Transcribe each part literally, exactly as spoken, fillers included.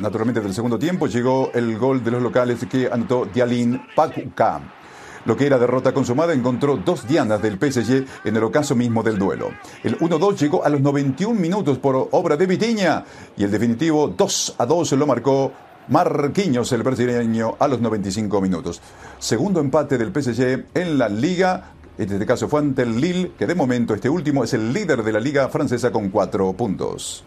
naturalmente del segundo tiempo, llegó el gol de los locales que anotó Dialin Pacuca. Lo que era derrota consumada encontró dos dianas del P S G en el ocaso mismo del duelo. El uno dos llegó a los noventa y un minutos por obra de Vitinha y el definitivo dos a dos lo marcó Marquinhos, el brasileño, a los noventa y cinco minutos. Segundo empate del P S G en la Liga. En este caso fue ante el Lille, que de momento este último es el líder de la Liga francesa con cuatro puntos.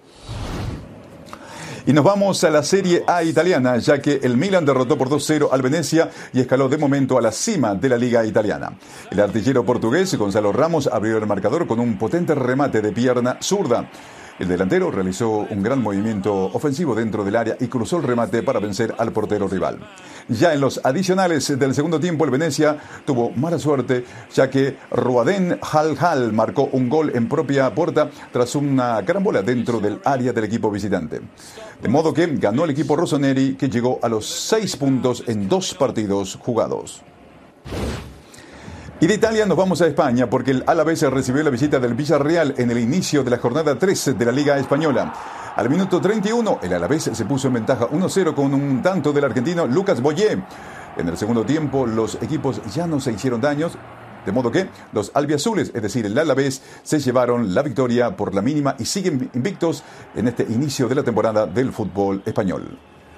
Y nos vamos a la Serie A italiana, ya que el Milan derrotó por dos cero al Venecia y escaló de momento a la cima de la Liga italiana. El artillero portugués Gonzalo Ramos abrió el marcador con un potente remate de pierna zurda. El delantero realizó un gran movimiento ofensivo dentro del área y cruzó el remate para vencer al portero rival. Ya en los adicionales del segundo tiempo, el Venecia tuvo mala suerte, ya que Ruaden Halhal marcó un gol en propia puerta tras una carambola dentro del área del equipo visitante. De modo que ganó el equipo rossoneri, que llegó a los seis puntos en dos partidos jugados. Y de Italia nos vamos a España, porque el Alavés recibió la visita del Villarreal en el inicio de la jornada tres de la Liga Española. Al minuto treinta y uno, el Alavés se puso en ventaja uno cero con un tanto del argentino Lucas Boyé. En el segundo tiempo, los equipos ya no se hicieron daños, de modo que los albiazules, es decir, el Alavés, se llevaron la victoria por la mínima y siguen invictos en este inicio de la temporada del fútbol español.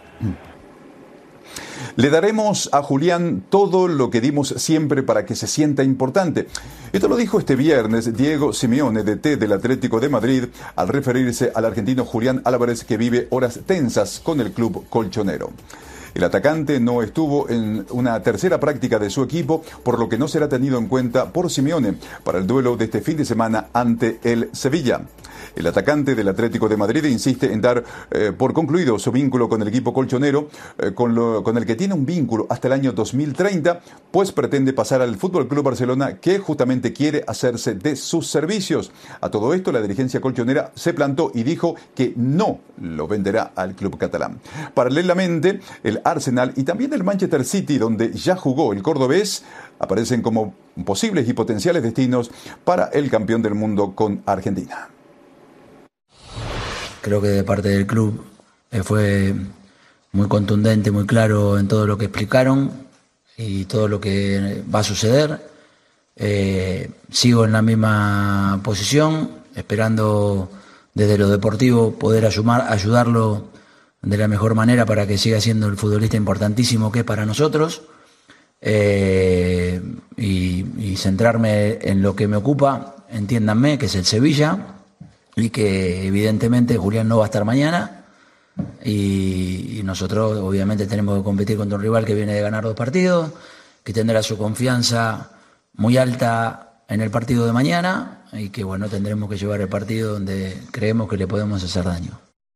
Le daremos a Julián todo lo que dimos siempre para que se sienta importante. Esto lo dijo este viernes Diego Simeone, D T del Atlético de Madrid, al referirse al argentino Julián Álvarez, que vive horas tensas con el club colchonero. El atacante no estuvo en una tercera práctica de su equipo, por lo que no será tenido en cuenta por Simeone para el duelo de este fin de semana ante el Sevilla. El atacante del Atlético de Madrid insiste en dar eh, por concluido su vínculo con el equipo colchonero, eh, con, lo, con el que tiene un vínculo hasta el año dos mil treinta, pues pretende pasar al F C Barcelona, que justamente quiere hacerse de sus servicios. A todo esto, la dirigencia colchonera se plantó y dijo que no lo venderá al club catalán. Paralelamente, el Arsenal y también el Manchester City, donde ya jugó el cordobés, aparecen como posibles y potenciales destinos para el campeón del mundo con Argentina. Creo que de parte del club eh, fue muy contundente, muy claro en todo lo que explicaron y todo lo que va a suceder. Eh, sigo en la misma posición, esperando desde lo deportivo poder ayudar, ayudarlo de la mejor manera para que siga siendo el futbolista importantísimo que es para nosotros, eh, y, y centrarme en lo que me ocupa, entiéndanme, que es el Sevilla, y que evidentemente Julián no va a estar mañana y, y nosotros obviamente tenemos que competir contra un rival que viene de ganar dos partidos, que tendrá su confianza muy alta en el partido de mañana y que bueno, tendremos que llevar el partido donde creemos que le podemos hacer daño.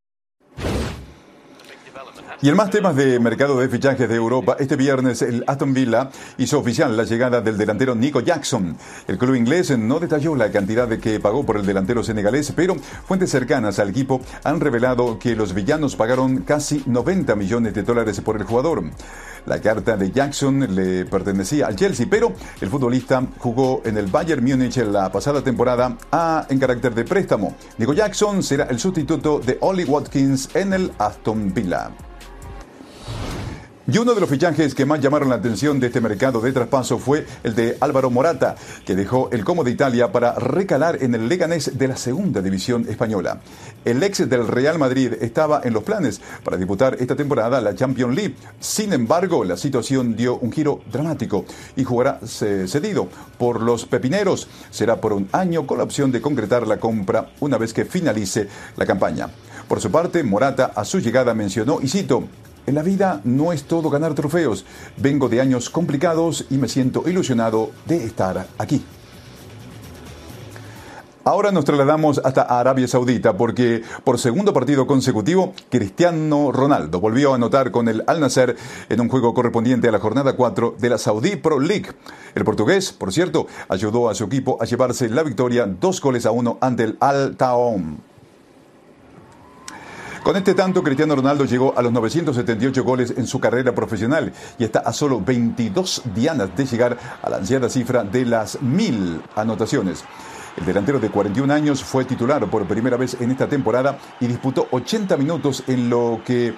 Y en más temas de mercado de fichajes de Europa, este viernes el Aston Villa hizo oficial la llegada del delantero Nico Jackson. El club inglés no detalló la cantidad de que pagó por el delantero senegalés, pero fuentes cercanas al equipo han revelado que los villanos pagaron casi noventa millones de dólares por el jugador. La carta de Jackson le pertenecía al Chelsea, pero el futbolista jugó en el Bayern Múnich la pasada temporada a, en carácter de préstamo. Nico Jackson será el sustituto de Ollie Watkins en el Aston Villa. Y uno de los fichajes que más llamaron la atención de este mercado de traspaso fue el de Álvaro Morata, que dejó el Como de Italia para recalar en el Leganés de la segunda división española. El ex del Real Madrid estaba en los planes para disputar esta temporada la Champions League. Sin embargo, la situación dio un giro dramático y jugará cedido por los pepineros. Será por un año con la opción de concretar la compra una vez que finalice la campaña. Por su parte, Morata a su llegada mencionó, y cito: "En la vida no es todo ganar trofeos. Vengo de años complicados y me siento ilusionado de estar aquí". Ahora nos trasladamos hasta Arabia Saudita porque por segundo partido consecutivo Cristiano Ronaldo volvió a anotar con el Al Nassr en un juego correspondiente a la jornada cuatro de la Saudi Pro League. El portugués, por cierto, ayudó a su equipo a llevarse la victoria dos goles a uno ante el Al Taom. Con este tanto, Cristiano Ronaldo llegó a los novecientos setenta y ocho goles en su carrera profesional y está a solo veintidós dianas de llegar a la ansiada cifra de las mil anotaciones. El delantero de cuarenta y un años fue titular por primera vez en esta temporada y disputó ochenta minutos en lo que